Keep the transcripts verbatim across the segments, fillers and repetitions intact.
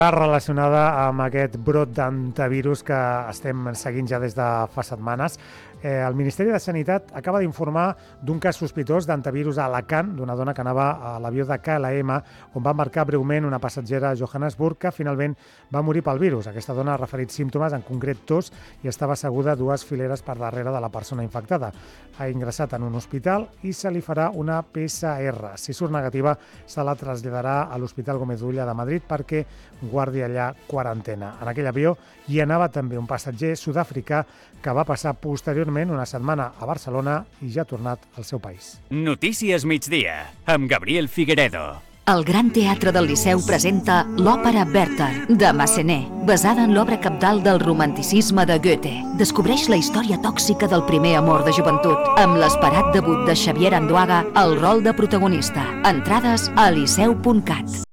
Relacionada amb aquest brot d'antivirus que estem seguint ja des de fa setmanes. Eh, el Ministeri de Sanitat acaba d'informar d'un cas sospitós d'antivirus a Alacant, d'una dona que anava a l'avió de K L M, on va embarcar breument una passatgera a Johannesburg que finalment va morir pel virus. Aquesta dona ha referit símptomes, en concret tos, i estava asseguda dues fileres per darrere de la persona infectada. Ha ingressat en un hospital i se li farà una P C R. Si surt negativa, se la traslladarà a l'Hospital Gómez Ulla de Madrid perquè guardi allà quarantena. En aquell avió hi anava també un passatger sud-africà que va passar posteriorment una setmana a Barcelona i ja ha tornat al seu país. Notícies migdia, amb Gabriel Figueredo. El Gran Teatre del Liceu presenta l'òpera Werther, de Massenet, basada en l'obra cabdal del romanticisme de Goethe. Descobreix la història tòxica del primer amor de joventut, amb l'esperat debut de Xavier Anduaga al rol de protagonista. Entrades a liceu punt cat.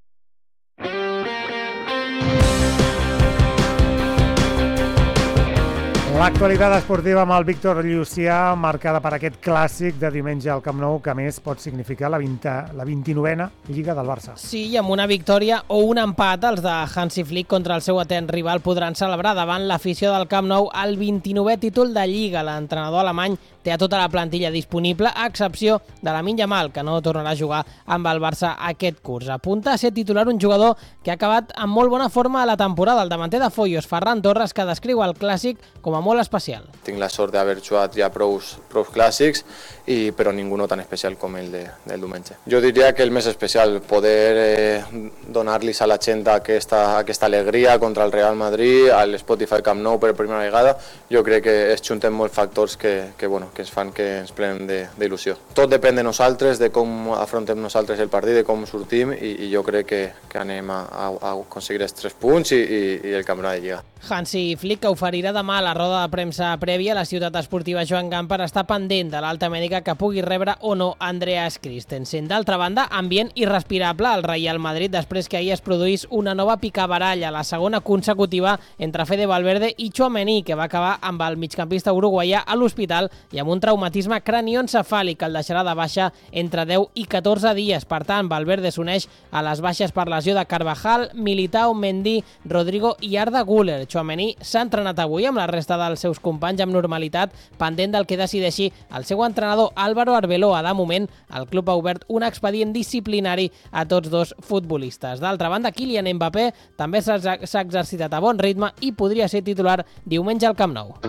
L'actualitat esportiva amb el Víctor Llucià, marcada per aquest clàssic de diumenge al Camp Nou, que a més pot significar la vint-i-novena Lliga del Barça. Sí, i amb una victòria o un empat, els de Hansi Flick contra el seu atent rival podran celebrar davant l'afició del Camp Nou el vint-i-novè títol de Lliga. L'entrenador alemany té a tota la plantilla disponible, a excepció de Lamine Yamal, que no tornarà a jugar amb el Barça aquest curs. Apunta a ser titular un jugador que ha acabat amb molt bona forma a la temporada, el davanter de Foyos, Ferran Torres, que descriu el clàssic com a molt especial. Tinc la sort d'haver jugat ja prous, prous clàssics, i, però ningú no tan especial com el de, del diumenge. Jo diria que el més especial, poder eh, donar-los a la gent aquesta, aquesta alegria contra el Real Madrid, a l'Spotify Camp Nou per primera vegada. Jo crec que es junten molts factors que, que, bueno, que ens fan que ens plenem d'il·lusió. Tot depèn de nosaltres, de com afrontem nosaltres el partit, de com sortim, i, i jo crec que, que anem a, a, a aconseguir els tres punts i, i, i el campionat de Lliga. Hansi Flick oferirà demà a la roda de premsa prèvia a la ciutat esportiva Joan Gamper està pendent de l'alta mèdica que pugui rebre o no Andreas Christensen. D'altra banda, ambient irrespirable al Real Madrid després que ahir es produís una nova picabaralla, la segona consecutiva entre Fede Valverde i Tchouaméni, que va acabar amb el migcampista uruguaià a l'hospital i amb un traumatisme cranioencefàlic que el deixarà de baixa entre deu i catorze dies. Per tant, Valverde s'uneix a les baixes per lesió de Carvajal, Militao, Mendy, Rodrigo i Arda Güler. Tchouaméni s'ha entrenat avui amb la resta dels seus companys amb normalitat, pendent del que decideixi el seu entrenador Álvaro Arbeloa. De moment, el club ha obert un expedient disciplinari a tots dos futbolistes. D'altra banda, Kylian Mbappé també s'ha exercitat a bon ritme i podria ser titular diumenge al Camp Nou.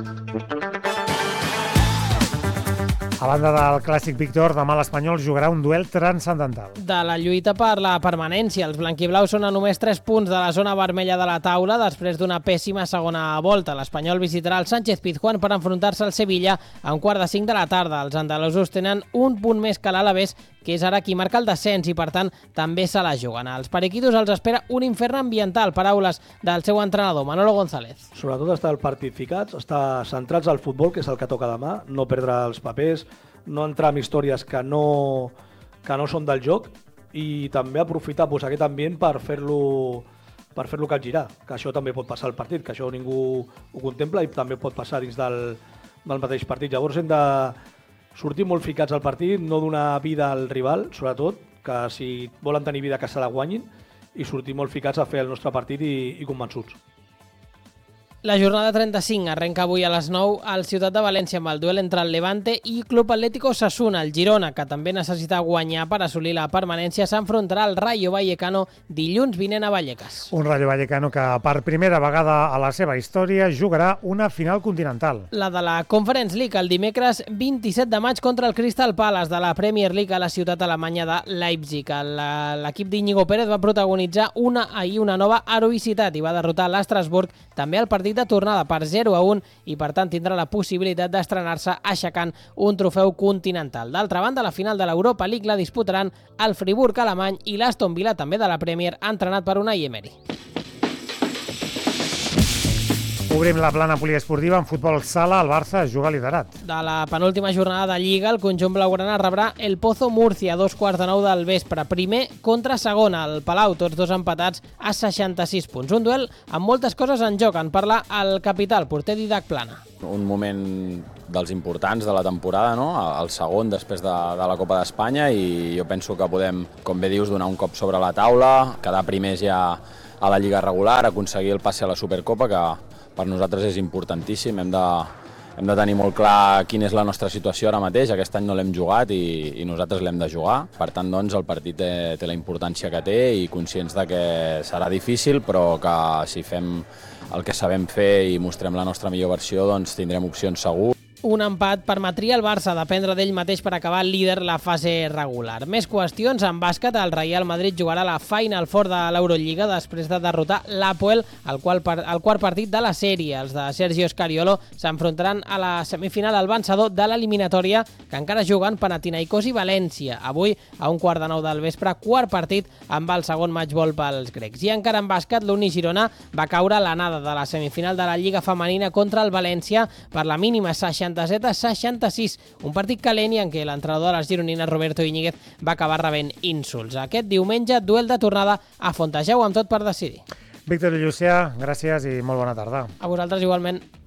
A banda del clàssic Víctor, demà l'Espanyol jugarà un duel transcendental. De la lluita per la permanència, els blanquiblaus són a només tres punts de la zona vermella de la taula després d'una pèssima segona volta. L'Espanyol visitarà el Sánchez Pizjuán per enfrontar-se al Sevilla a un quart de cinc de la tarda. Els andalusos tenen un punt més que l'Alavés, que és ara qui marca el descens i, per tant, també se la juguen. Als periquitos els espera un infern ambiental, paraules del seu entrenador, Manolo González. Sobretot estar al partit ficats, estar centrats al futbol, que és el que toca demà, no perdre els papers, no entrar en històries que no, que no són del joc, i també aprofitar pues, aquest ambient per fer-lo per fer-lo capgirar, que això també pot passar al partit, que això ningú ho contempla i també pot passar dins del, del mateix partit. Llavors hem de sortir molt ficats al partit, no donar vida al rival, sobretot, que si volen tenir vida que se la guanyin, i sortir molt ficats a fer el nostre partit i, i convençuts. La jornada trenta-cinc arrenca avui a les nou al Ciutat de València amb el duel entre el Levante i Club Atlético Osasuna. El Girona, que també necessita guanyar per assolir la permanència, s'enfrontarà al Rayo Vallecano dilluns vinent a Vallecas. Un Rayo Vallecano que per primera vegada a la seva història jugarà una final continental. La de la Conference League el dimecres vint-i-set de maig contra el Crystal Palace de la Premier League a la ciutat alemanya de Leipzig. L'equip d'Íñigo Pérez va protagonitzar una ahir una nova heroïcitat i va derrotar l'Estrasburg també al partit de tornada per zero a un i, per tant, tindrà la possibilitat d'estrenar-se aixecant un trofeu continental. D'altra banda, la final de l'Europa League la disputaran el Friburg alemany i l'Aston Villa, també de la Premier, entrenat per Unai Emery. Obrim la plana poliesportiva en futbol sala, el Barça juga liderat. De la penúltima jornada de Lliga, el conjunt blaugrana rebrà el Pozo Múrcia a dos quarts de nou del vespre. Primer contra segon, al Palau, tots dos empatats a seixanta-sis punts. Un duel amb moltes coses en joc. En parla el capità, el porter Didac Plana. Un moment dels importants de la temporada, no? El segon després de, de la Copa d'Espanya, i jo penso que podem, com bé dius, donar un cop sobre la taula, quedar primers ja a la Lliga regular, aconseguir el passe a la Supercopa, que per nosaltres és importantíssim. Hem de, hem de tenir molt clar quina és la nostra situació ara mateix. Aquest any no l'hem jugat i, i nosaltres l'hem de jugar. Per tant, doncs, el partit té, té la importància que té i conscients de que serà difícil, però que si fem el que sabem fer i mostrem la nostra millor versió, doncs tindrem opcions segur. Un empat permetria al Barça dependre d'ell mateix per acabar líder la fase regular. Més qüestions. En bàsquet, el Real Madrid jugarà la Final Four de l'Eurolliga després de derrotar l'Apoel al, qual, al quart partit de la sèrie. Els de Sergio Scariolo s'enfrontaran a la semifinal al vencedor de l'eliminatòria, que encara juguen Panathinaikos i València. Avui, a un quart de nou del vespre, quart partit amb el segon matchball pels grecs. I encara en bàsquet, l'Uni Girona va caure a l'anada de la semifinal de la Lliga Femenina contra el València per la mínima seixanta-set a seixanta-sis, un partit calent i en què l'entrenador de les gironines, Roberto Íñiguez, va acabar rebent insults. Aquest diumenge, duel de tornada a Fontejau amb tot per decidir. Víctor i Llucià, gràcies i molt bona tarda. A vosaltres igualment.